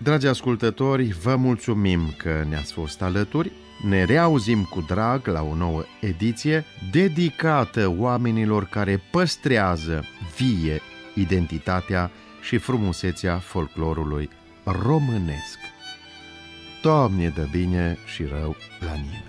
Dragi ascultători, vă mulțumim că ne-ați fost alături. Ne reauzim cu drag la o nouă ediție dedicată oamenilor care păstrează vie identitatea și frumusețea folclorului românesc. Doamne dă bine și rău la nimeni!